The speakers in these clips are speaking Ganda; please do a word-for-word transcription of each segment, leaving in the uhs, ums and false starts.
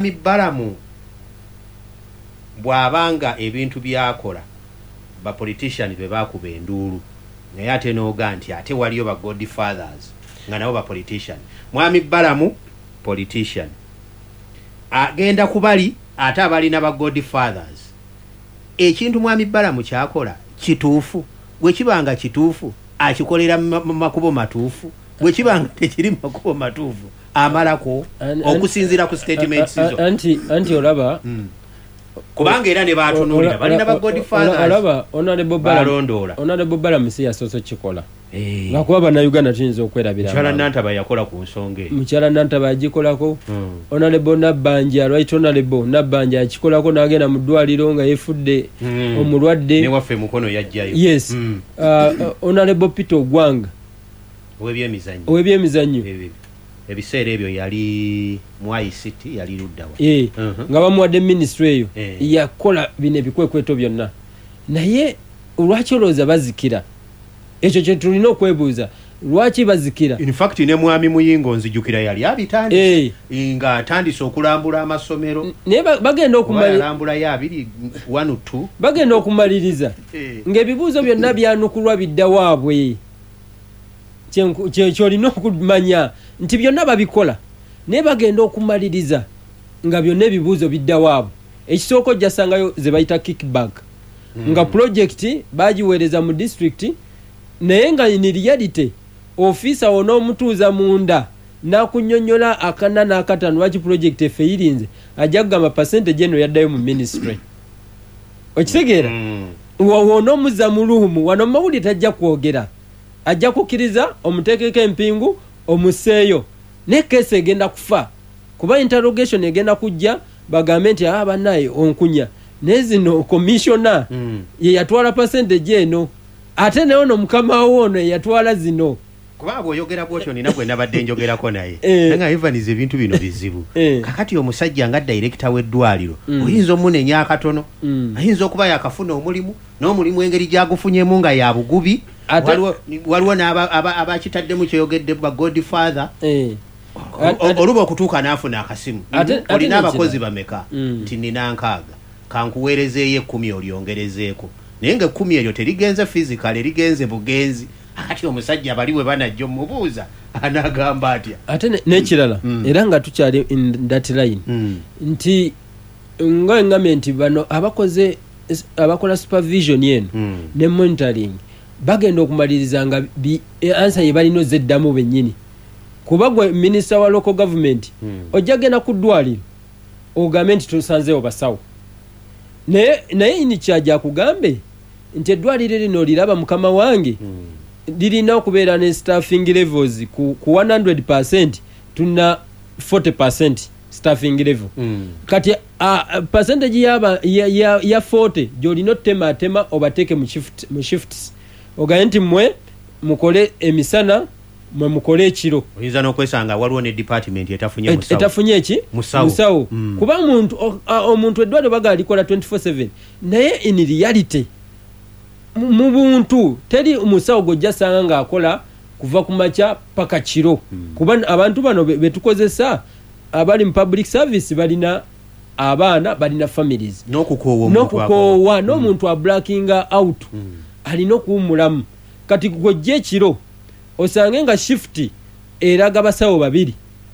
Balamu bwabanga ebintu byakola ba politician be bakuba enduulu naye ate n'oga nti ate waliyo ba godfathers nga nabo ba politician. Mwami Balamu politician agenda kubali ate abalina ba godfathers. Ekintu Mwami Balamu kyakola kituufu, bwe kibanga kituufu akikolera makubo matuufu, bwe kibanga tekiri makubo matuufu amalako okusinzira ku statements zo. Anti anti olaba kubanga era ne batunulira balina ba godfathers. Olaba honorable Balamu honorable Balamu si yasoso kikola. Eh ngakuba bana Uganda tuyinza okwerabira. Mukyala Nantaba yakola ku nsonga eyo. Mukyala Nantaba agikolako. Honorable Nabanja right honorable Nabanja akikolako n'agenda mu ddwaliro nga yefudde omulwadde. Ne waffe mukono yajjayo. Yes. Honorable Peter Gwanga owebyemizannyo. Owebyemizannyo. Ebiseera ebyo yali mu I C T yali luddawa. Eh nga bamuwadde ministry eyo yakola bine bikwekweto byonna. Naye olwaki olowooza bazikira? Ekyo kye tulina okwebuuza lwaki bazikira. In fact ne Mwami Muyingo nzijukira yali abitandise nga atandise okulambula amasomero naye bagenda okumaliriza ya abiri one or two bagenda okumaliriza ng'ebibuuzo byonna byanukulwa bidda waabwe. Kyolina okumanya nti byonna babikola naye bagenda okumaliriza nga byonna ebibuuzo bidda waabwe. Ekisooka ojja sangayo ze bayita kickback nga project bagiweereza mu district naye nga in reality officer ono omutuuza munda nakunnyonnyola akana n'akatano lwaki project efeyirinze ajja kugamba percentage eno yaddayo mu ministry. Okitegeera wono omuzza mu luumu wano mawuli tajja kwogera ajja kukkiriza omuteekeko empingu omuseeyo ne keesi egenda kufa kuba interrogation egenda kujja bagambe nti ah bannaye onkunya ne zino commissioner ye yatwala percentage eno ate ne ono mukama wono yatwala zino kuba bw'oyogera bw'otyo nina gwe nabadde njogerako naye nga Evans ebintu bino bizibu. Kakati omusajja nga director w'eddwaliro oyinza omunenya akatono ayinza okuba yakafuna omulimu n'omulimu engeri gyagufunyemu nga ya bugubi waliwo n'abakitaddemu kyeyogedde ba godfather oluba okutuuka n'afuna akasimu olina abakozi bameka nti nina nkaaga kankuweerezeeyo ekkumi olyongerezeeko naye nga ekkumi eryo terigenze physical erigenze bugenzi. Akati omusajja baliwe banajjo mubuuza anagamba atya ate n'ekirala era nga tukyali in that line nti nga engamente bano abakoze abakola supervision yeno ne monitoring bagenda okumaliriza nga answer ye balino zeddamu bennyini kuba gwe minister wa local government ojja genda ku ddwaliro ogambe nti tusanzeewo basawo naye naye ini kyaja kugambe nti eddwaliro lino liraba mukama wange lirina okubeera ne staffing levels ku, ku one hundred percent tuna forty percent staffing level kati uh, percentage yaba ya, ya, ya forty jolino tema tema obateke mu shift mu shifts ogaye nti mwe mukole emisana mwe mukole ekiro oyinza n'okwesanga waliwo ne department etafunye musawo etafunye eki musawo, musawo. Mm. Kuba omuntu omuntu eddwaliro baga alikola twenty-four seven naye in reality mu buntu teri musawo gojja sanga nga akola kuva ku macha paka kiro mm. Kuba abantu bano betukozesa abali mu public service balina abaana balina families n'okukoowa n'okukoowa n'omuntu a blacking out mm. alina okuwumulamu kati gojja ekiro osange nga shift eraga basawo babiri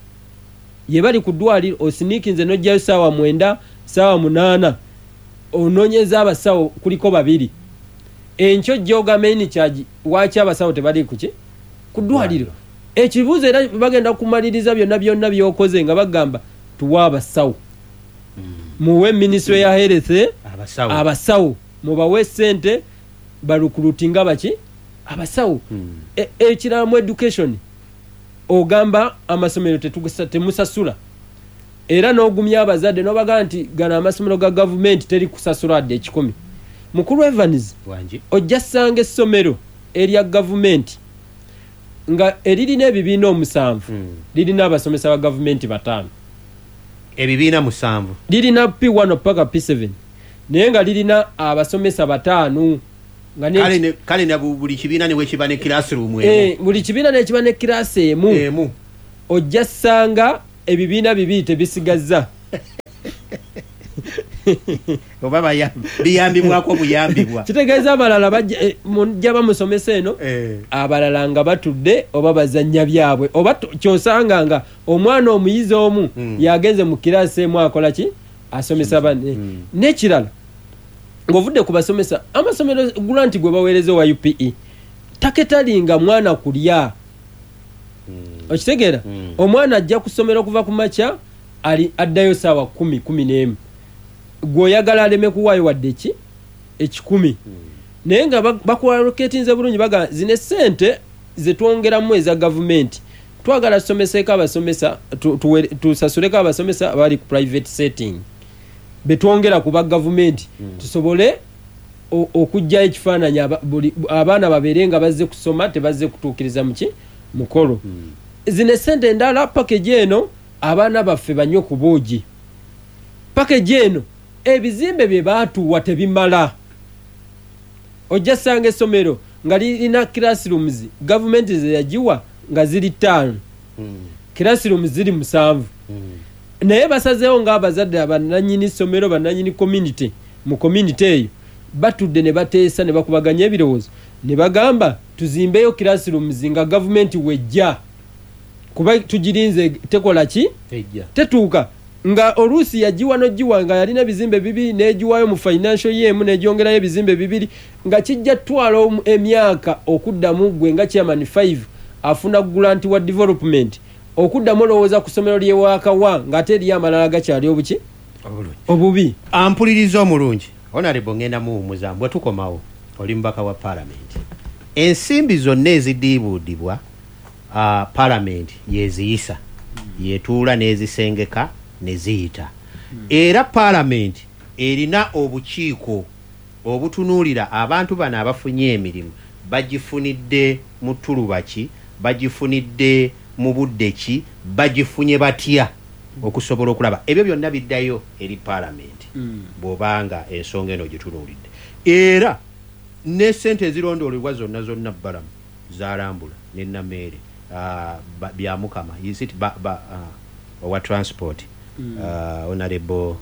ye bali ku ddwaliro osinikinze n'ojjayo saawa mwenda saawa munaana onoonyeza abasawo kuliko babiri enkyo jjoga main charge waaki abasawo tebali kuki ku ddwaliro ekibuuzo era bagenda kumaliriza byonna byonna byokoze nga bagamba tuwa abasawo muwe ministry ya health abasawo abasawo mubawe ssente balukulutinga baki abasawo ekirala mu education ogamba amasomero temusasula era n'ogumya abazadde n'obaga nti gana amasomero ga government teri kusasula adde ekikumi. Mukulu Evans ojja ssanga essomero erya government nga eririna ebibiina omusanvu lirina abasomesa ba government bataano ebibiina musanvu lirina P one paka P seven naye nga lirina abasomesa bataano kale ne kale na buli kibiina ne wekiba ne classroom emu eh buli kibiina ne kiba ne class emu emu ojja ssanga ebibiina bibiri tebisigazza oba biyambibwako buyambibwa kitegeeza abalala bajja bamusomesa eno abalala nga batudde oba bazannya byabwe oba kyosanga nga omwana omuyizi omu yagenze mu kirasi emu akola ki asomesa banne n'ekirala ng'ovudde ku basomesa amasomero grant gwe baweereza wa U P E taketalinga mwana kulya okitegeera omwana ajja kusomera okuva ku makya ali addayo saawa kumi kumi n'emu gw'oyagala aleme kuwaayo wadde ki ekikumi naye nga bakualoketinze bulungi baga zine ssente zetwongeramu eza gavumenti twagala tusomeseeko abasomesa tusasuleko abasomesa abali ku private setting betwongera ku ba gavumenti tusobole okujjayo ekifaananyi abaana babeere nga bazze kusoma tebazze kutuukiriza muki mukolo zine ssente endala package eno abaana baffe banywe ku boogi package eno ebizimbe bye baatuwa tebimala ojja sanga essomero nga lirina classrooms gavumenti ze yagiwa nga ziri ttaano classrooms ziri musanvu naye basazeewo ng'abazadde abannannyini ssomero bannannyini community mu community eyo batudde ne bateesa ne bakubaganya ebirowoozo ne bagamba tuzimbeyo classrooms nga gavumenti wejja kuba tugirinze tekola ki tetuuka nga oluusi yagiwa n'ogiwa nga yalina ebizimbe bibiri n'egiwayo mu financial year emu n'egyongerayo ebizimbe bibiri nga kijja twala emyaka okuddamu gwe nga chairman five afuna grant wa development okuddamu olowooza ku ssomero ly'ewaakawa ng'ate eriyo amalala gakyali obuki obubi ampuliriza omulungi honorable ngenda muwumuza bwe tukomawo oli mubaka wa palamenti ensimbi zonna ezidiibuudibwa uh, palamenti yeziyisa yetuula n'ezisengeka neziyita hmm. era palamenti erina obukiiko obutunuulira abantu bano abafunye emirimu bagifunidde mu ttulubaki bagifunidde mu budde ki bagifunye batya okusobola okulaba ebyo byonna biddayo eri palamenti mm. bw'obanga ensonga eno gitunuulidde era ne ssente ezirondoolebwa zonna zonna balamu zalambula ne nameere uh, byamukama yisit ba, ba, uh, owa transport mm. uh, honorable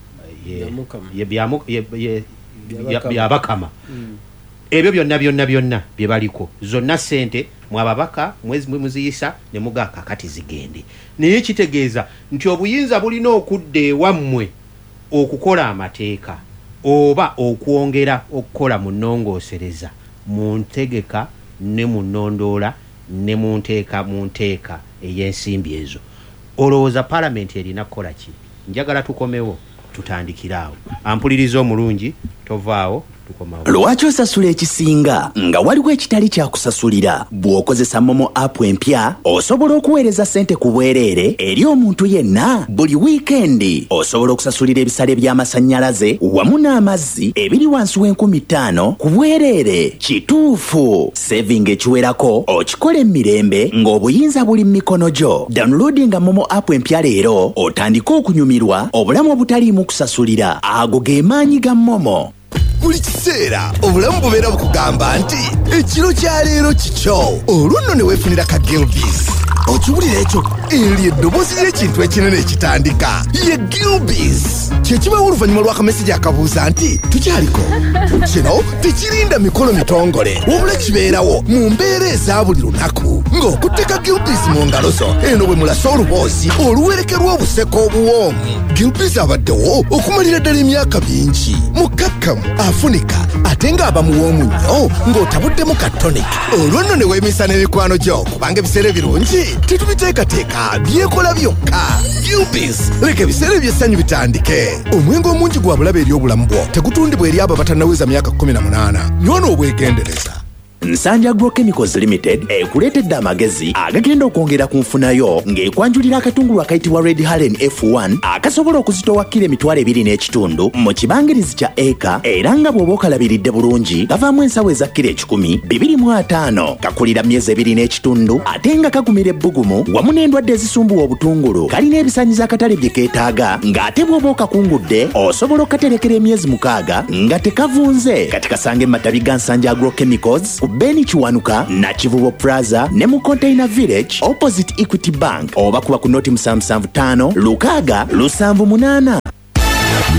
byabakama mm. ebyo byonna byonna byonna bye baliko zonna ssente mwababaka mwezi muziyisa ne mugaka kati zigende naye kitegeeza nti obuyinza bulina okudda ewammwe okukola amateeka oba okwongera okukola mu nnongoosereza mu ntegeka ne mu nnondoola ne mu nteeka mu nteeka ey'ensimbi ezo olowooza palamenti erina kukola ki njagala tukomewo tutandikiraawo ampuliriza omulungi tovaawo lwaki osasula ekisinga nga waliwo ekitali kyakusasulira bw'okozesa momo app empya osobola okuweereza ssente ku bwereere eri omuntu yenna buli wiikendi osobola okusasulira ebisale by'amasannyalaze wamu n'amazzi ebiri wansi w'enkumi ttaano ku bwereere kituufu saving ekiwerako okikola emirembe ng'obuyinza buli mu mikono gyo downloadinga momo app empya leero otandike okunyumirwa obulamu obutaliimu kusasulira ago ge maanyi ga momo. Buli kiseera obulamu bubeera bukugamba nti ekiro kya leero kikyo olwo nno ne weefunira ka Gilbis okiwulira ekyo eri eddoboozi ly'ekintu ekinene ekitandika ye Gilbis kyekibawo oluvannyuma lw'akamesejja akabuuza nti tukyaliko kino tekirinda mikolo mitongole wabula kibeerawo mu mbeera eza buli lunaku ng'okutteka Gilbis mu ngalo zo eno bwe mulasa oluboozi oluwerekerwa obuseko obuwoomu Gilbis abaddewo okumalira ddala emyaka mingi mukkakkamu afunika ate ng'aba muwoomu nnyo ng'otabuddemu ka tonic olwo nno ne weemisa n'emikwano gyo kubanga ebiseera ebirungi tetubiteekateeka byekola byokka Gilbis leka ebiseera eby'essanyu bitandike omwenge omungi gwa bulabe eri obulamu bwo tegutundibwa eri abo abatannaweza myaka kumi na munaana nywona obwegendereza. Nsanja Agrochemicals Limited ekuleetedde amagezi agagenda okwongera ku nfunayo ng'ekwanjulira akatungulu akayitibwa Red Halen F one akasobola okuzitowa kilo emitwalo ebiri n'ekitundu mu kibangirizi kya eka era nga bw'oba okalabiridde bulungi gavaamu ensawo eza kilo ekikumi bibiri mu ataano kakulira myezi ebiri n'ekitundu ate nga kagumira ebbugumu wamu n'endwadde ezisumbuwa obutungulu kalina ebisaanyizo akatale bye keetaaga ng'ate bw'oba okakungudde osobola okukaterekera emyezi mukaaga nga tekavunze kati kasange mu matabi ga Nsanja Agrochemicals Beni Chiwanuka na Kivubo Plaza ne mu Container Village opposite Equity Bank oba kuba ku noti musanvu musanvu ttaano lukaaga lusanvu munaana.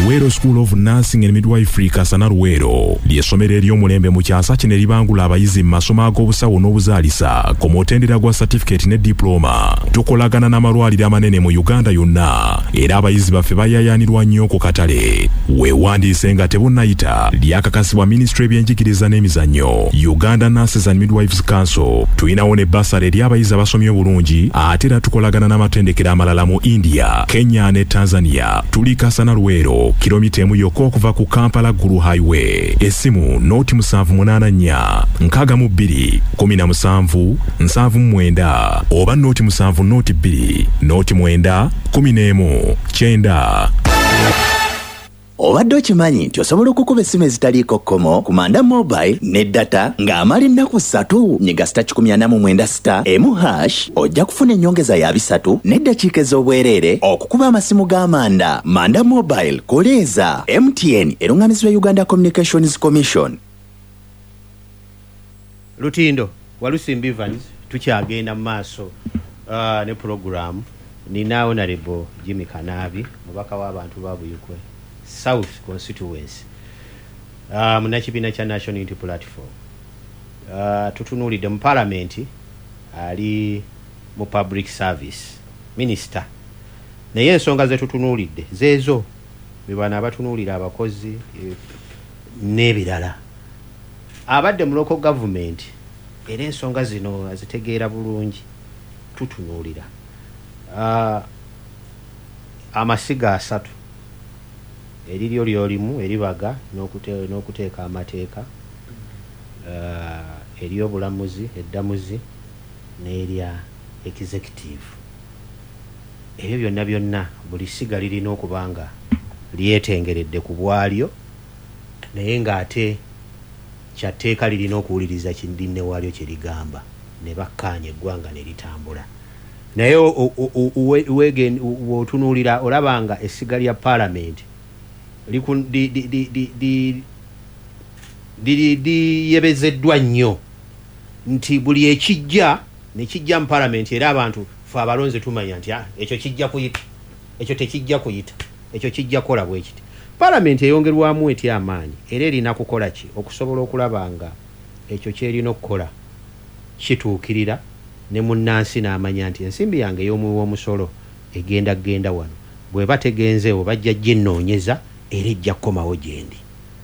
Luwero School of Nursing and Midwifery Kasana Luwero ly'essomero ery'omulembe mu kyasa kino eribangula abayizi mu masomo ag'obusawo n'obuzaalisa ku mutendera gwa certificate ne diploma. Tukolagana n'amalwaliro amanene mu Uganda yonna era abayizi baffe bayayaanirwa nnyo ku katale. Weewandiise nga tebunnayita lyakakasibwa Ministry y'ebyenjigiriza n'emizannyo, Uganda Nurses and Midwives Council. Tuyinawo ne basale eri abayizi abasomye obulungi ate era tukolagana n'amatendekero amalala mu India, Kenya ne Tanzania. Tuli Kasana Luwero, kilomita emu yokka okuva ku Kampala Gulu Highway. Essimu noti musanvu munaana nnya nkaaga mu bbiri kumi na musanvu nsanvu mu mwenda oba noti musanvu noti bbiri noti mwenda kumi n'emu kyenda. Obadde okimanyi nti osobola okukuba essimu ezitaliiko kkomo ku Manda Mobile ne data ng'amala ennaku ssatu nyiga sita kikumi ana mu mwenda sita emu hash ojja kufuna ennyongeza ya bisatu n'eddakiika ez'obwereere okukuba amasimu g'Amanda. Manda Mobile koleeza M T N eruŋŋamizibwa Uganda Communications Commission. Lutindo Walusimbi Evans tukyagenda mu maaso uh, ne program nina Honorable Jimmy Kanabi mubaka w'abantu ba Buyukwe South constituency uh, munakibiina kya National Unity Platform. Uh, tutunuulidde mu parliament ali mu public service minister naye ensonga ze tutunuulidde zeezo bibana abatunuulira abakozi e, n'ebirala abadde mu local government era ensonga zino azitegeera bulungi tutunuulira. Uh, amasiga asatu eriryo lyolimu eribaga n'okute n'okuteeka amateeka uh, ery'obulamuzi eddamuzi n'erya executive. Ebyo byonna byonna buli siga lirina okubanga lyetengeredde ku bwalyo naye ng'ate kyatteeka lirina okuwuliriza kindinne waalyo kye ligamba ne bakkaanya eggwanga ne litambula. Naye w'otunuulira olabanga essiga lya parliament liyebezeddwa nnyo nti buli ekijja ne kijja mu parliament era abantu fe abalonze tumanya nti ekyo kijja kuyita ekyo tekijja kuyita ekyo kijja kola bwe kiti. Parliament eyongerwamu eti amaanyi era erina kukola ki okusobola okulabanga ekyo kyerina okukola kituukirira ne munnansi n'amanya nti ensimbi yange ey'omuwi w'omusolo egenda genda wano bwe bategenzeewo bajja ginnoonyeza era ejja kukomawo gyendi.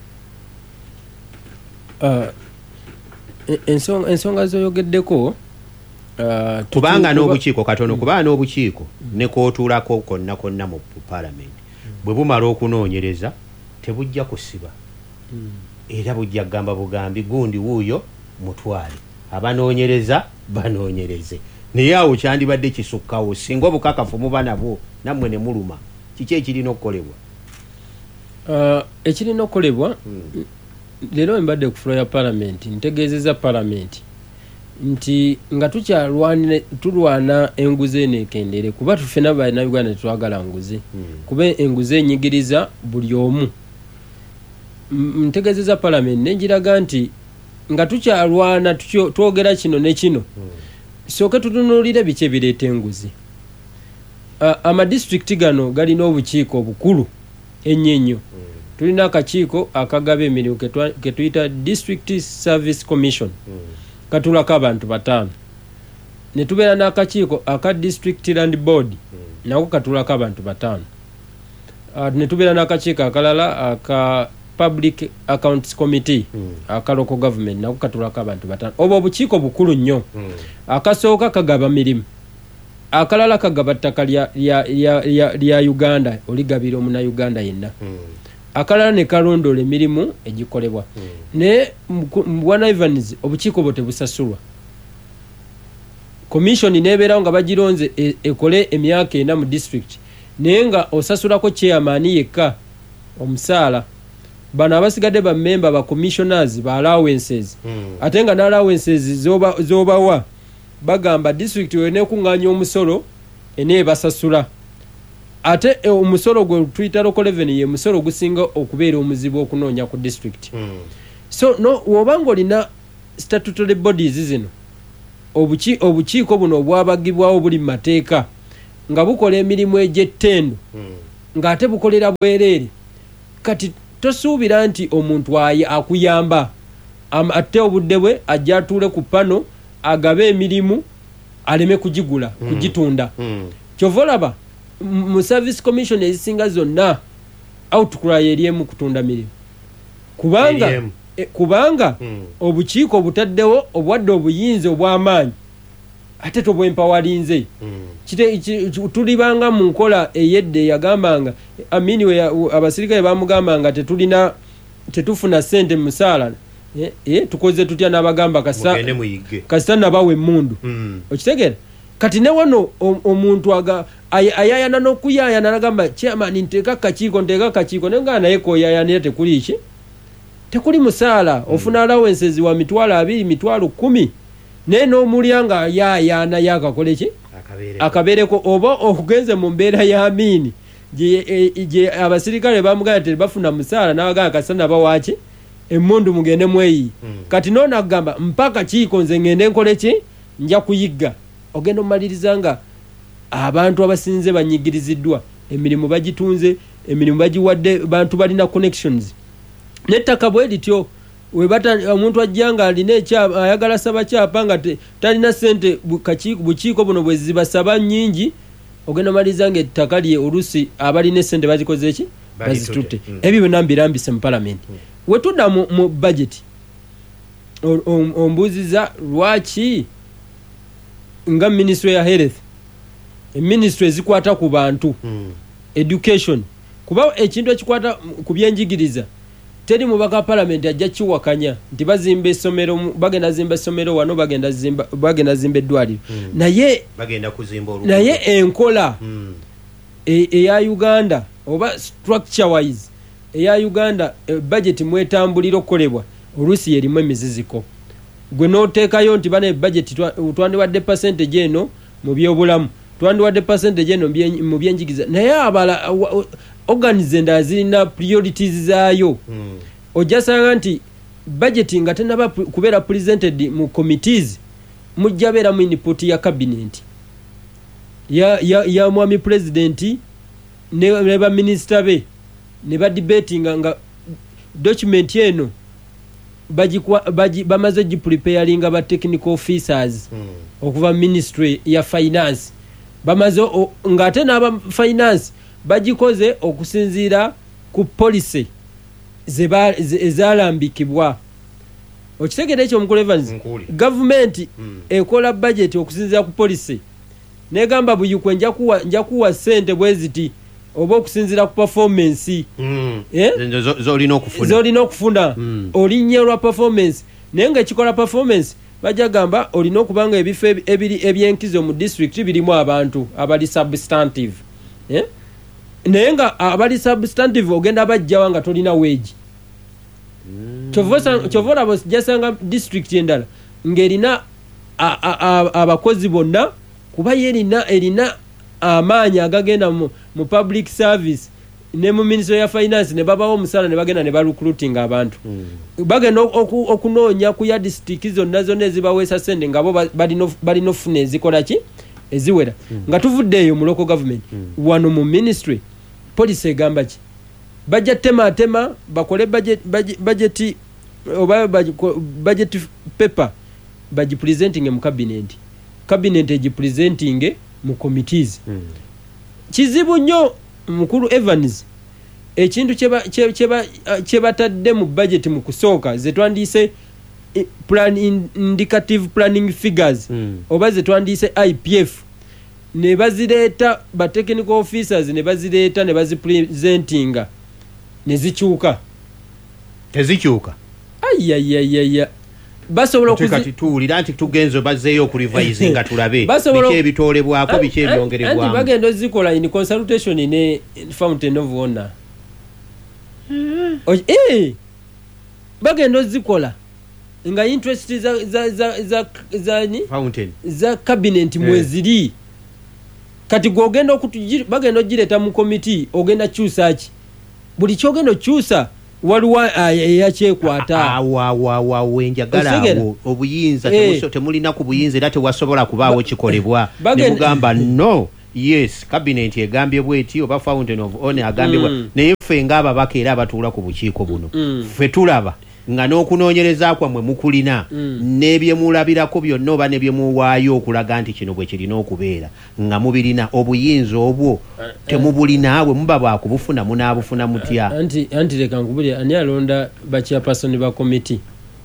Uh, ensonga ensonga zoyogeddeko uh, kubanga n'obukiiko katono mm. kubanga n'obukiiko mm. ne kootuulako konna konna mu parliament mm. bwe bumala okunoonyereza tebujja kusiba mm. era bujja kugamba bugambi gundi wuuyo mutwale abanoonyereza banoonyereze naye awo kyandibadde kisukkawo singa obukakafu muba nabwo nammwe ne muluma kiki ekirina okukolebwa? Uh, ekirina okukolebwa mm. leero mbadde ku floor ya parliament ntegeezeza parliament nti nga tukyalwana tulwana enguzi enekendere kuba tufena bana Uganda twagala nguzi mm. kuba enguzi enyigiriza buli omu. Ntegeezeza parliament nenjiraga nti nga tukyalwana twogera kino ne kino mm. soke tutunuulire biki ebireeta enguzi. Uh, ama district gano galina obukiiko obukulu ennyo ennyo mm. tulina akakiiko akagaba emirimu ketuyita District Service Commission mm. katulako abantu bataano ne tubeera n'akakiiko aka District Land Board mm. nako katulako abantu bataano uh, ne tubeera n'akakiiko akalala aka Public Accounts Committee mm. aka local government nako katulako abantu bataano. Obo obukiiko bukulu nnyo mm. akasooka kagaba mirimu akalala kagaba ttaka lya, lya, lya, lya, lya Uganda oligabira omuna Uganda yenna mm. akalala ne kalondola emirimu egikolebwa mm. ne Bwana Evans obukiiko bwo tebusasulwa. Commission nebeerawo nga bagironze e, ekole emyaka ena mu district naye nga osasulako chairman yekka omusaala bano abasigadde ba member ba commissioners ba allowances mm. ate nga na allowances zoba zobawa bagamba district wene kunganya omusolo ene basasula ate e, omusolo gwe Twitter local revenue ye musolo gusinga okubeera omuzibu okunoonya ku district mm. so no wobanga olina statutory bodies zino obuki obukiiko buno obwabagibwawo buli mateeka nga bukola emirimu egy'ettendo mm. ng'ate bukolera bwereere kati tosuubira nti omuntu aye akuyamba atte obudde bwe ajja atuule ku pano agabe emirimu aleme kugigula mm. kugitunda mm. kyova olaba mu service commission ezisinga zonna outcry eriemu kutunda mirimu kubanga e, kubanga mm. obukiiko obutaddewo obwadde obuyinza obw'amaanyi ate tobwempawalinze mm. tulibanga mu nkola eyedde yagambanga amini we abasirikale bamugambanga tetulina tetufuna sente musaala eh, eh tukoze tutya n'abagamba kasa kasa nabawe mundu mm. okitegera kati ne wano omuntu aga ayayana n'okuyaya n'agamba chairman nteka kakiiko nteka kakiiko nenga naye ko yayana tekuli ki tekuli musaala mm. ofuna allowances wa mitwalo abiri mitwalo kumi neno mulyanga yayana yakakole ki akabereko oba okugenze mu mbeera ya amini je je abasirikale bamugaya te bafuna musaala n'abagaya kasana bawachi emundu mugende mweyi mm. kati nona agamba mpaka kiiko nze ngende nkole ki nja kuyigga ogendo malirizanga abantu abasinze banyigiriziddwa emirimu bagitunze emirimu bagiwadde bantu balina connections nettaka bwe lityo webata omuntu ajjanga alina ekya ayagala saba kyapa nga talina sente bukakiiko bukiiko buno bwe zibasaba nyingi ogenda malizanga ettaka lye olusi abalina sente bazikoze ki bazitutte mm. ebyo byonna mbirambise mu parliament mm. wetudda mu, mu budget ombuziza lwaki nga ministry ya health ministry zikwata ku bantu mm. education kuba ekintu ekikwata ku byenjigiriza teri mubaka parliament ajja kiwakanya nti bazimba essomero bagenda zimba essomero wano bagenda zimba bagenda zimba eddwaliro mm. naye bagenda kuzimba olukudo naye enkola mm. eya e Uganda oba structure wise eya Uganda e budget mwetambuliro kolebwa olusi yerimu emiziziko gwe noteekayo nti bana budget twandibadde percentage eno mu byobulamu twandibadde percentage eno mu byenjigiza naye abala organize ndazina priorities zaayo mm. ojasanga nti budgeting nga tenaba kubeera presented mu committees mujjabera mu input ya cabinet ya ya, ya mwami president ne, ne ba minister be ne ba debating nga document eno baji baji bamaze ji preparing aba technical officers mm. okuva ministry ya finance bamaze nga tena aba finance bagikoze okusinzira ku policy zeba ezalambikibwa okitegere ekyo mukulu Evans government mm. ekola budget okusinzira ku policy negamba buyukwe nja kuwa nja kuwa sente bweziti oba okusinzira ku performance mm. eh zolina okufuna zolina okufuna mm. olinyerwa performance nenga ekikola performance bajja gamba olina okubanga ebifo ebiri ebyenkizo mu district birimu abantu abali substantive eh nenga abali substantive ogenda bajja wanga tolina wage mm. chovosa chovora bos jasanga district endala ngerina abakozi bonna kuba yerina erina amanya agagenda mu, mu public service ne mu ministry ya finance ne babawo omusala ne bagenda ne ba recruiting abantu mm. bagenda okunoonya ku ya district zonna zonna ezibawesa sende ngabo balino balino fune zikola ki eziwera mm. nga tuvuddeyo mu local government mm. wano mu ministry police egamba ki bajja tema tema bakole budget budget oba budget paper baji presenting mu cabinet cabinet eji presenting mu committees mm. kizibu nnyo mukulu Evans ekintu cheba cheba cheba tadde mu budget mu kusooka ze twandise plan indicative planning figures mm. oba ze twandise I P F ne bazireta ba technical officers ne bazireta ne bazipresentinga ne zichuka tezichuka ayayayaya basobola okuzikati tuulira nti tugenzo bazeeyo ku revise nga tulabe biki ebitolebwako biki ebyongerebwako anti bagendo zikola in consultation ne fountain of honor mm. eh bagendo zikola nga interest za za za za, za ni fountain za cabinet eh. mweziri kati gogenda okutujira bagendo gireta mu committee ogenda chusa ki buli kyogendo chusa waliwa yakyekwata awa wa wa wenjagala obuyinza hey. temulina ku buyinza era tewasobola kubaawo kikolebwa ne mugamba no yes cabinet egambye bweti oba fountain of honor agambye mm. naye ffe ng'ababaka era abatuula ku bukiiko buno mm. ffe tulaba nga n'okunoonyereza kwammwe mukulina mm. n'ebyemulabirako byonna oba ne byemuwaayo okulaga nti kino bwe kirina okubeera nga mubirina obuyinza obwo temubulinaawe muba bwakubufuna munaabufuna mutya anti anti leka nkubulire ani alonda bachairperson ba committee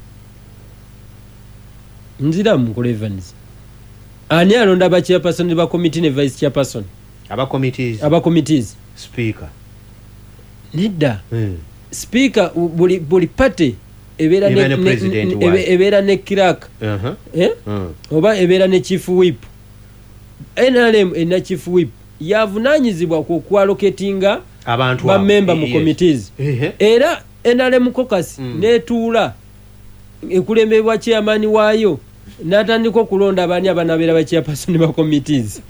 nziramu ku Evans ani alonda bachairperson ba committee ne vice chairperson aba committees aba committees speaker nidda mm. speaker buli buli party ebera ne, ne, ne, ne ebera ne clerk uh-huh. eh mm. oba ebera ne chief whip N R M ena chief whip yavunanyizibwa ku kwaloketinga abantu ba member mu committees uh-huh. era N R M caucus mm. netuula ekulembebwa chairman waayo natandika okulonda abani abanabera ba chairperson ba committees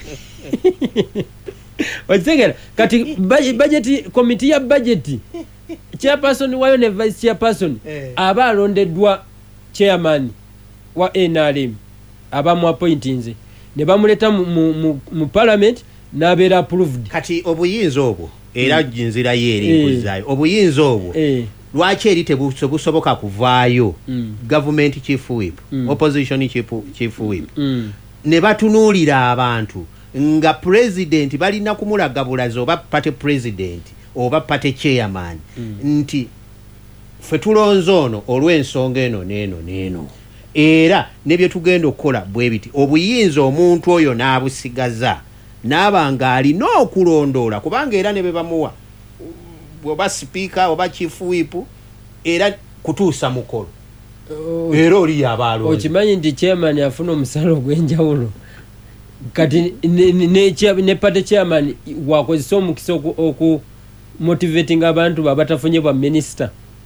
wategera kati budget committee ya budget chairperson wayo ne vice chairperson eh. aba alondeddwa chairman wa N R M aba mu appointinze ne bamuleta mu, mu, mu parliament n'abeera approved kati obuyinza obwo era mm. jinzira yeri kuzayo eh. obuyinza obwo eh. lwaki eri tebusoboka kuvaayo mm. government chief whip mm. opposition chief, chief whip mm. ne batunuulira abantu nga president balina kumulagabulaza oba party president oba party chairman mm. nti ffe tulonze ono olw'ensonga eno n'eno n'eno era nebye tugenda okukola bwe biti obuyinza omuntu oyo n'abusigaza n'aba nga alina okulondoola kubanga era ne be bamuwa oba speaker oba chief whip era kutuusa mukolo oh, era oli yabalonze okimanyi nti chairman afuna omusalo gw'enjawulo kati ne, ne, ne, ne party chairman wakozesa omukisa oku motivating abantu babatafunye bwa minister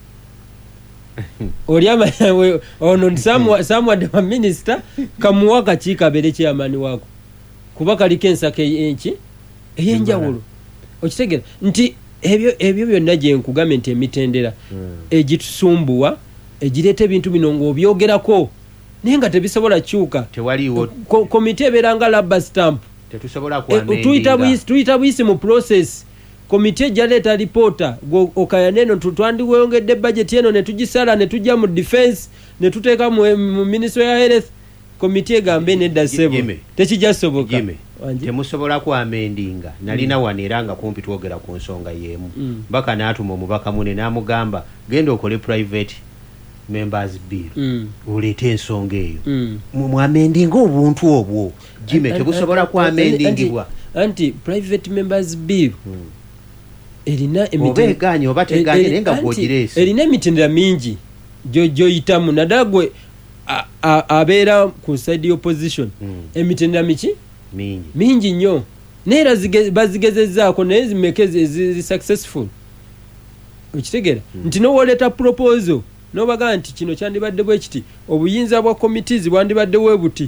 oli amanya ono samwa samwa de minister kamuwa kakiika bere chairman wako kuba kali kensa ke enchi eyenjawulo okitegera nti ebyo ebyo byonna gye nkugambye nti emitendera mm. egitusumbuwa egireta ebintu bino ng'obyogerako naye nga tebisobola kyuka tewaliwo Ko, komite ebeeranga rubber stamp tetusobola kuamendinga e, tuyita buyisi tuyita buyisi mu process komite ejaleeta reporter okayaneno twandiweyongedde budget eno ne tugisala ne tujja mu defense ne tuteeka mu, mu ministry ya health komite egambe nedda sebo tekijasoboka temusobola kuamendinga nalina mm. wanera nga kumpi twogera ku nsonga yemu mm. baka n'atuma omubaka mune n'amugamba genda okole private members bill mm. uleete ensonga eyo mm. mwamendinga obuntu obwo jime tebusobola kuamendingibwa anti private members bill mm. erina emitendenyo oba teganye nenga bwogirese erina emitendera mingi gyoyitamu naddala gwe abeera ku side opposition mm. emitendera miki mingi mingi nnyo neera bazigezezzaako naye zimekeze ziri successful okitegera mm. nti nowooleta proposal nobaga nti kino kyandibadde bwe kiti obuyinza bwa committees bwandibadde bwe buti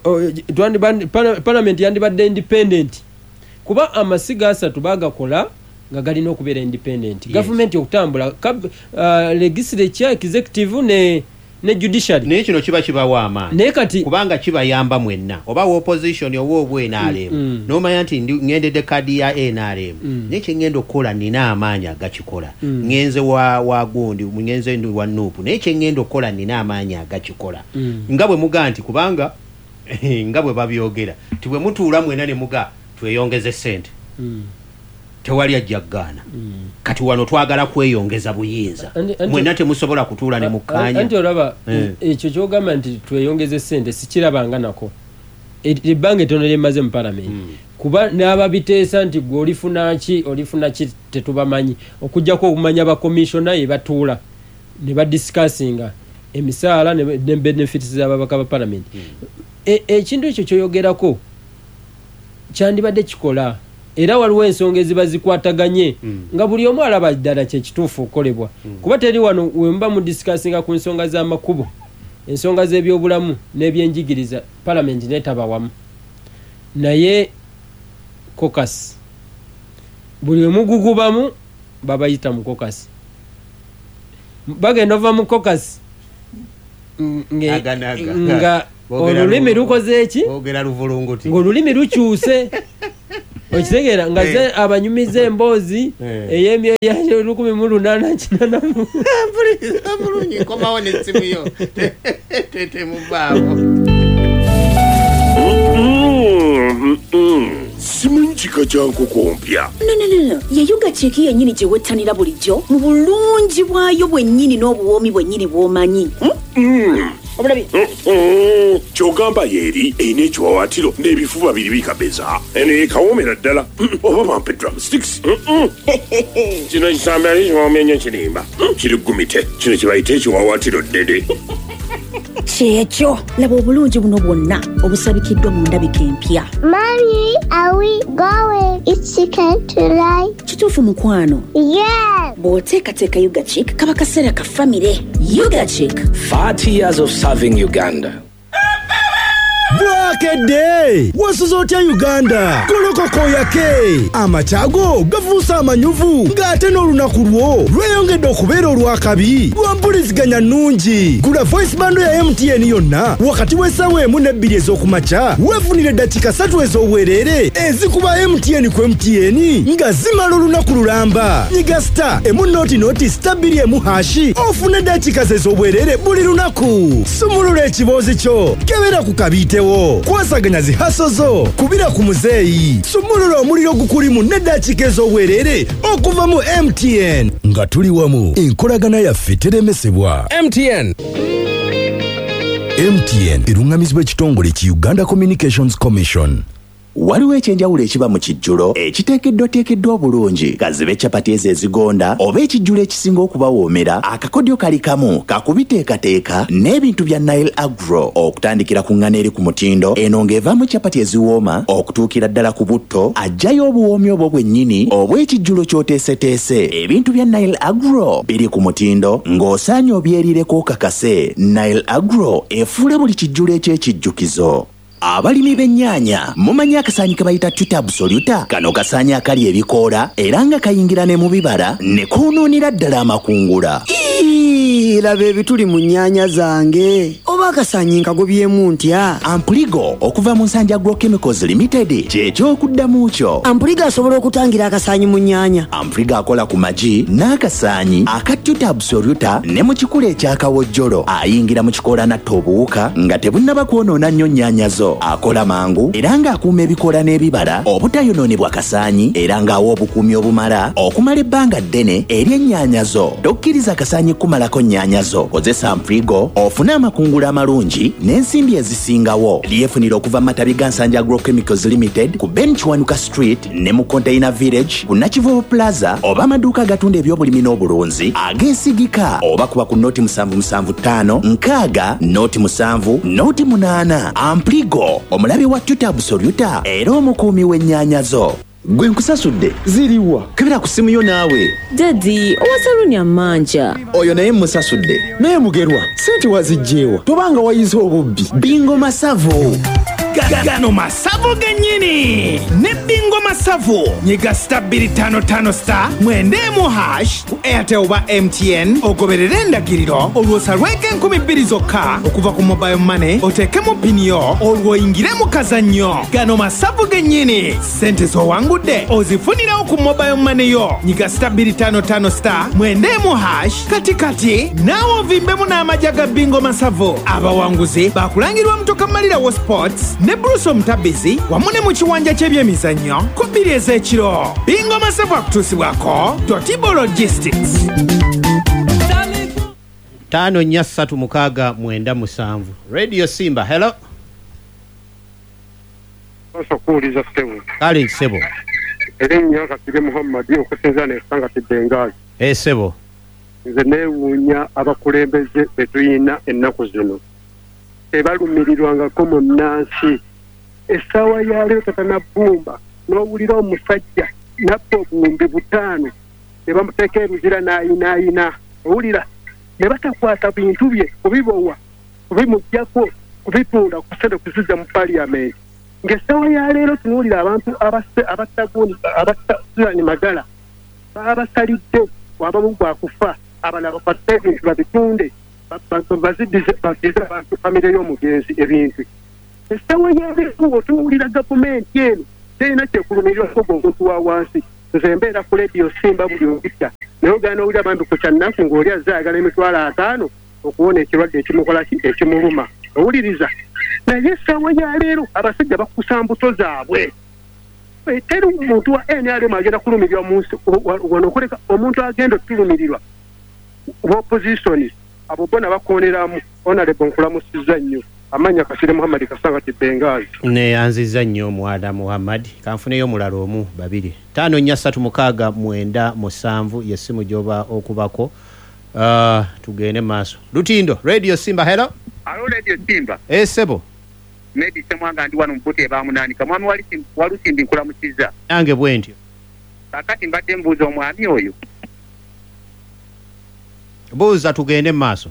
parliament yandibadde independent kuba amasiga asatu bagakola nga galina okubeera independent yes. government okutambula uh, legislature executive ne ne judiciary naye kino kiba kibawa amaanyi naye kati kubanga kibayamba mwenna oba opposition oba obwa N R M mm, mm. nomanya nti ngendedde kadi ya N R M mm. naye kyengenda okukola nina amaanyi agakikola mm. ngenze wa, wa gundi ngenze ndi wa nupu naye kyengenda okukola nina amaanyi agakikola mm. nga bwe muga nti kubanga nga bwe babyogera ti bwe mutuula mwena ne muga tweyongeze sente mm. tewali ajja gana mm. kati wano twagala kweyongeza buyinza mwena temusobola kutuula ne mukanya anti olaba ekyo kyogamba nti tweyongeze sente sikirabanga nako ebbanga ettono lyemaze mu parliament mm. kuba n'ababiteesa nti gwe olifuna ki olifuna ki tetubamanyi okujjako okumanya bakomishona ye batuula ne badiscussinga emisaala ne benefits z'ababaka ba parliament mm. ekintu ekyo kyoyogerako kyandibadde kikola era waliwo ensonga eziba zikwataganye mm. nga buli omu alaba ddala kyekituufu okolebwa mm. kuba teri wano wemba mu discussinga ku nsonga z'amakubo ensonga z'ebyobulamu n'ebyenjigiriza parliament netaba wamu naye caucus buli omugugubamu babayita mu caucus bagenda ova mu caucus nga olulimi lukoze eki ogera luvulunguti ng'olulimi lukyuse okitegeera nga ze abanyumiza emboozi ey'emyeya lukumi mu lunaana kinana bulungi komawo n'essimu yo tetemuvaawo simanyi kika kya nkoko mpya nononono yeyuga kyeki yennyini gye wettanira bulijjo mu bulungi bwayo bwennyini n'obuwoomi bwennyini bw'omanyi obulabi kyogamba yeeri erina ekiwawaatiro n'ebifuba biri bikabeza eno yekawoomera ddala oba bampe drumsticks kino kisambe ali kiwoomenye ekirimba kiri gumite kino kibayita ekiwawaatiro ddede kyekyo laba obulungi buno bwonna obusabikiddwa mu ndabika empya. Mommy, are we going? It's chicken tonight. Kituufu mukwano? Yes. Bw'oteekateeka Yuga Chick kaba kaseera ka famire. Yuga Chick, forty years of serving Uganda. Bwakedde wasuza otya Uganda kolokoko yake amatago gafuusa amanyuvu ng'ate n'olunaku lwo lweyongedde okubeera olwakabi lwampuliziganya nnungi. Gula voice bando ya M T N yonna wakati w'essaawa emu n'ebbiri ez'okumakya weefunire eddakiika ssatu ez'obwereere ezikuba M T N ku M T N nga zimala olunaku lulamba. Nyiga star emu nooti nooti star bbiri emu hashi ofune eddakiika ze ez'obwereere buli lunaku. Sumulula ekiboozi kyo kebera ku kabiitewo kwasaganya zihaso zo kubira ku muzeeyi. Sumulula omuliro gukulimu n'eddakiika ez'obwereere okuva mu M T N nga tuli wamu enkolagana yaffe teremesebwa. M T N M T N erungamizibwa ekitongole ki Uganda Communications Commission. Waliwo ekyenjawulo ekiba mu kijjulo ekiteekeddwateekeddwa obulungi kazibe capati ezo ezigonda oba ekijjulo ekisinga okubawoomera akakodyo kali kamu kakubiteekateeka n'ebintu bya Nile Agro okutandikira ku ŋŋana eri ku mutindo eno ng'evaamu capati eziwooma okutuukira ddala ku butto ajjayo obuwoomi obwo bwennyini obw'ekijjulo ky'oteeseteese. Ebintu bya Nile Agro biri ku mutindo ng'osaanye obyerireko kakase. Nile Agro efuula buli kijjulo eky'ekijjukizo. Abalimi b'ennyaanya mumanyi akasaanyi ke bayita Twitter Absoluta? Kano kasaanyi akali ebikoola era nga kayingira ne mu bibala ne koonoonera ddala amakungula. Laba ebituli mu nnyaanya zange oba akasaanyi nkagobyemu ntya? Ampligo okuva mu Nsanja Agrochemicals Limited ky'ekyokuddamu kyo. Ampligo asobola okutangira akasaanyi mu nnyaanya. Ampligo akola ku magi n'akasaanyi aka Twitter Absoluta ne mu kikula ekyakawojjolo ayingira mu kikoola natta obuwuka nga tebunnaba kwonoona nnyo nnyaanya zo. Akola mangu era ng'akuuma ebikoola n'ebibala obutayonoonebwa kasaanyi era ng'awa obukuumi obumala okumala ebbanga ddene eri ennyaanya zo. Tokkiriza akasaanyi kumalako nnyaanya zo. Kozesa Ampligo ofune amakungula amalungi n'ensimbi ezisingawo. Lyefunira okuva mu matabi ga Nsanja Agrochemicals Limited ku Ben Kiwanuka Street ne mu Container Village ku Nakivubo Plaza oba amaduuka agatunda ebyobulimi n'obulunzi ageesigika oba kuba ku nooti musanvu musanvu ttaano nkaaga nooti musanvu nooti munaana. Ampligo omulabi wa Twitter Absoluta era omukuumi w'ennyaanya zo. Gwe nkusasudde ziriwa kebera ku simu yo naawe. Daddy, owasalunya manja. Oyo naye musasudde Naye mugerwa sente wazigjeewa tobanga wayize obubbi. Bingo Masavu. Gano masavu gennyini ne bingo masavu nyiga star bbiri ttaano ttaano star mwenda emu hash ku Airtel oba M T N ogoberere endagiriro olwosalweko enkumi bbiri zokka okuva ku mobile money oteekemu pini yo olwoyingire mu kazannyo. Gano masavu gennyini sente z'owangudde ozifunirawo ku mobile money yo. Nyiga star bbiri ttaano ttaano star mwenda emu hash kati kati naawe ovimbemu n'amagya ga bingo masavu. Abawanguzi bakulangirwa Mutoka Malirawo Sports ne Bruce Omutabizi wamu ne mu kiwanja ky'ebyemizannyo ku bbiri ez'ekiro. Bingo Masavu akutuusibwako Totibo Logistics. Tano nnya ssatu mukaaga mwenda musanvu. Radio Simba, hello. Osokuuliza ssebo. Kale ssebo. Erinnya Kasige Muhammad okusinza ne Sanga Kibengazi. Eh ssebo. Nze neewuunya abakulembeze be tuyina ennaku zino. Tebalumirirwangako mu nnansi. Essaawa ya leero tatanabbumba n'owulira omusajja nabba obuwumbi butaano ne bamuteeka eruzira n'ayinaayina. Owulira ne batakwata bintu bye kubibowa kubimuggyako kubituula kusere kuzizza mu paliyamenti. Ng'essaawa ya leero tunuulira abantu abattaguuni abattasirani magala baba basalidde wabamu gwakufa abalala bakwate ebintu babitunde bazidize bazidize abantu famire y'omugenzi ebintu essawa yaleero otuwulira gavumenti eno terina kyekulumirirwako omuntu wa wansi nze mbeera ku lediyo simba buli mpita naye ogaana owulira bambi ku kyannaku ng'oli azze ayagala emitwalo ataano okuwona ekirwadde ekimukola ki ekimuluma owuliriza naye essawa yaleero abasajja bakusa mbuto zaabwe teri omuntu wa N R M agenda kulumirirwa munsi wano okuleka omuntu agenda okutulumirirwa opposition abo bona bakoneramu honorable nkulamusiza nnyo amanya Kasire Muhammad Kasanga Tibengazi ne anziza nnyo Mwada Muhammad kanfuneyo omulala omu babiri tano nnya ssatu mukaaga mwenda musanvu yesimu joba okubako uh, tugende maaso Lutindo Radio Simba hello Alo Radio Simba esebo Medi semwanga ndi wano mpote ba munani kamwami wali walusindi nkulamusiza ange bwentyo kakati mbadde mbuuza omwami oyo buuza tugende maaso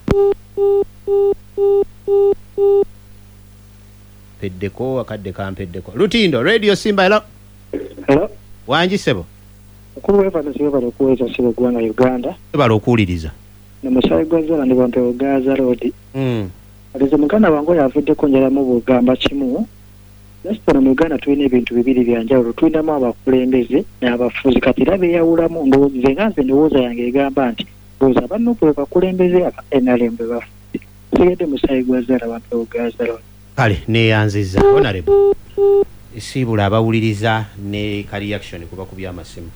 peddeko akadde kampeddeko Lutindo Radio Simba hello hello wanji sebo okulu weva nasibe balo kuweza sibo gwanga Uganda balo okuwuliriza ne musayi gwazala ndi bampe Gaza road mm alizo mukana wango yavudde konjera mu bugamba kimu Nesipona mu Uganda tulina ebintu bibiri byanjawulo tulinamu abakulembeze n'abafuzi kati rabe yawulamu ndowooza nganze ndowooza yange egamba nti boza bannopo bakulembeze aba N R M bafu sigedde musayi gwazala bampe Gaza road kale neyanziza honorable isibula abawuliriza ne ka reaction kuba kubya amasimu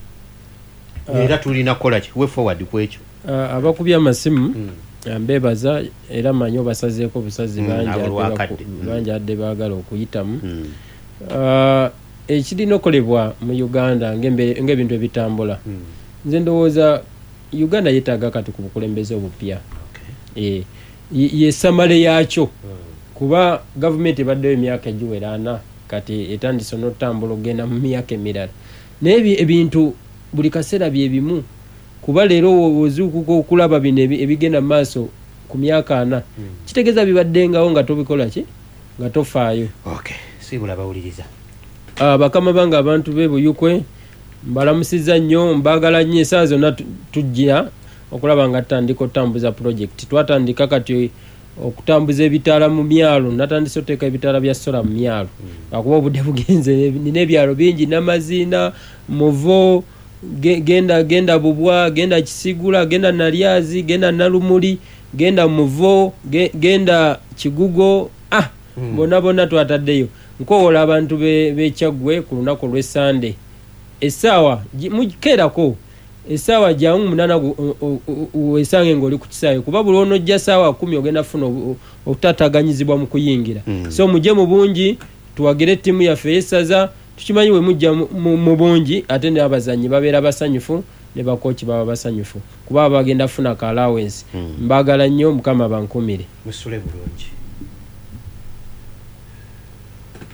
uh, era tulina kola ki we forward kwekyo uh, abakubya amasimu mm. Mbebaza era manyo basazeeko busazi mm, banja adde baagala okuyitamu mm. uh, ekirina okolebwa mu Uganda ng'ebintu ebitambula mm. nze ndowooza Uganda yeetaaga kati ku bukulembeze obupya okay. e, yesamale yakyo mm. kuba gavumenti ebaddeyo emyaka egiwera ana kati etandise n'otambula ogenda mu myaka emirala naye ebintu buli kaseera bye bimu kuba leero ozuukuka okulaba bino ebigenda mu maaso ku myaka ana hmm. kitegeeza bibaddengawo nga tobikola ki nga tofaayo okay. sibula bawuliriza uh, bakama banga abantu be Buyukwe mbalamusiza nnyo mbaagala nnyo essaawa zonna tujja okulaba nga tutandika otambuza project twatandika kati okutambuza ebitaala mu myalo natandise oteeka ebitaala bya sola mu myalo akuba hmm. obudde bugenze nina ebyalo bingi Namaziina Muvo genda genda Bubwa genda Kisigula genda Nalyazi genda Nalumuli genda Muvo genda Kigugo ah mm. bona bona twataddeyo nkowola abantu be bekyagwe ku lunaku lwe Sunday essaawa mukerako essaawa jangu munana wesange ngoli ku kisaayo kuba buli onojja essaawa kumi ogenda funa otataganyizibwa mu kuyingira mm. so muje mu bungi tuwagire timu yaffe esaza tukimanyi we mujja mu bungi ate ne abazanyi babeera basanyufu ne bakochi baba basanyufu kuba bagenda funa ka allowance mm. mbagala nnyo mukama bankumire musule bulungi